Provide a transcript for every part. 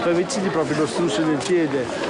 Poi invece di proprio lo struscio del piede.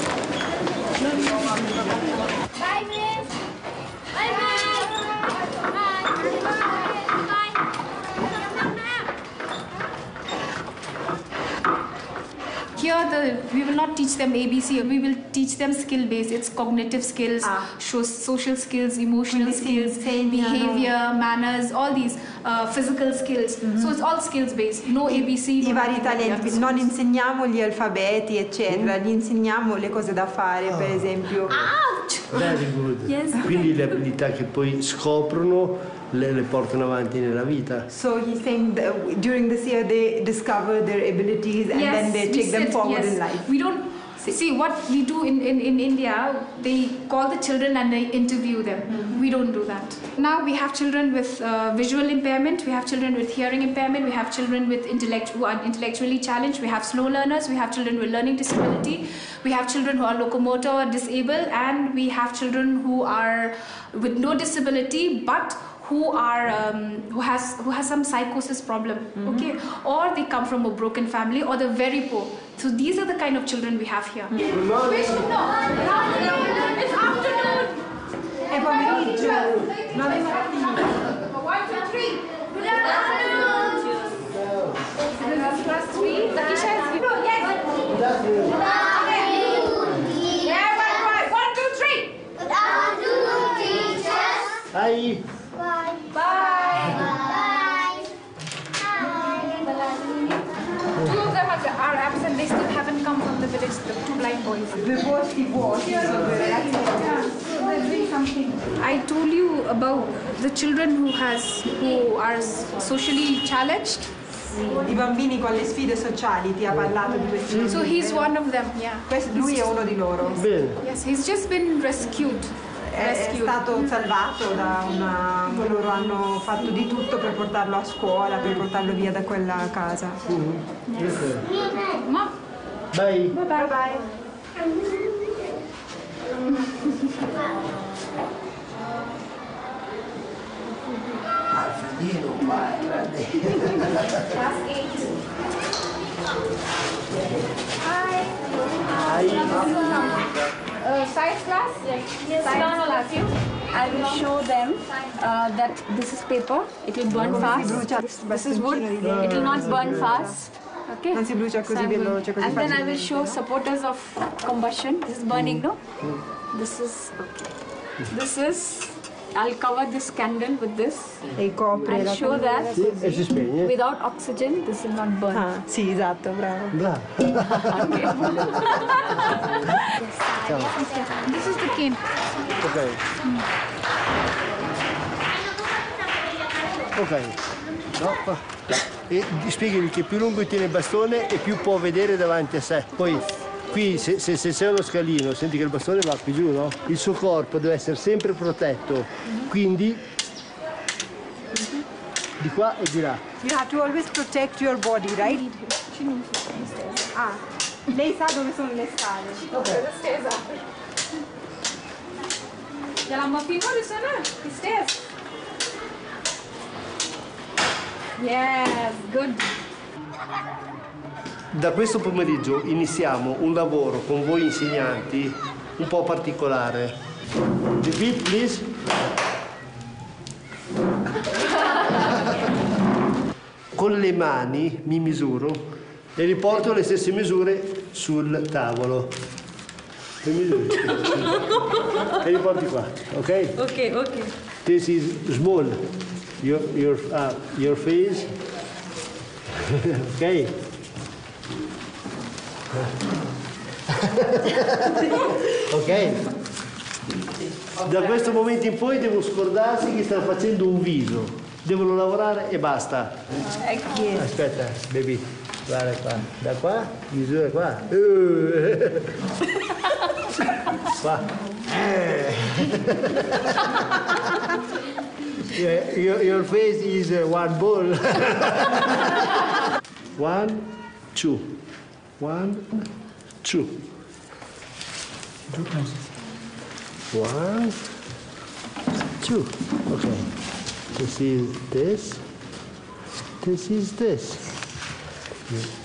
Here, we will not teach them ABC, we will teach them skill-based. It's cognitive skills, social skills, emotional skills, behavior, manners, all these physical skills. So it's all skills-based, no ABC. I vari talenti, non insegniamo gli alfabeti, eccetera, gli insegniamo le cose da fare, per esempio. Very good. Yes. Quindi le abilità che poi scoprono le portano avanti nella vita. So he's saying that during this year they discover their abilities and then they take them forward in life. We don't see what we do in India. They call the children and they interview them. We don't do that. Now we have children with visual impairment. We have children with hearing impairment. We have children with who are intellectually challenged. We have slow learners. We have children with learning disability. We have children who are locomotor disabled, and we have children who are with no disability but who has some psychosis problem, okay, or they come from a broken family, or they're very poor. So these are the kind of children we have here. Good morning. It's afternoon. È pomeriggio. 9 mattino. 1, 2, 3. Good afternoon. Class 3. Takisha is no, yes. Good afternoon. Yeah, right. 1, 2, 3. Good afternoon, teachers. Hi. Bye. Bye. Bye. Two of them are absent. They still haven't come from the village. The two blind boys. Due posti vuoti, sono due ragazzi. So they're doing something. I told you about the children who are socially challenged. I bambini con le sfide sociali, ti ha parlato di questi bambini? So he's one of them, yeah. Lui è uno di loro. Bene. Yes, he's just been rescued. È stato salvato da loro hanno fatto di tutto per portarlo a scuola, per portarlo via da quella casa. Yes. Mom. Bye. Bye bye. Alfredino, vai, grande. Class 8. Hi. Science class? Yes, Science class. I will show them that this is paper, it will burn fast. This is wood, it will not burn fast. Okay? Non si brucia così veloce, così And then I facile. will show supporters of combustion. This is burning, no? This is okay. This is, I'll cover this candle with this. E copre I'll la show that Sì, e si spegne. without oxygen, this will not burn. Ah, sì, esatto, bravo. Bravo. This is the cane. Ok. Ok. No, qua. E spiegami che più lungo tiene il bastone e più può vedere davanti a sé. Poi qui se sei uno scalino, senti che il bastone va qui giù, no? Il suo corpo deve essere sempre protetto. Quindi di qua e di là. You have to always protect your body, right? Ah, lei sa dove sono le scale. The stairs. Yes, good. Da questo pomeriggio iniziamo un lavoro con voi insegnanti un po' particolare. Repeat, please. Con le mani mi misuro e riporto le stesse misure sul tavolo. Le misure. E riporti qua, ok? Okay, okay. This is small. Your face. Ok? Ok? Da questo momento in poi devo scordarsi che stanno facendo un viso. Devono lavorare e basta. Aspetta, baby. Guarda qua. Da qua, misura qua. Qua. Your face is one ball. 1, 2. 1, 2. 1, 2. Okay. This is this. This is this.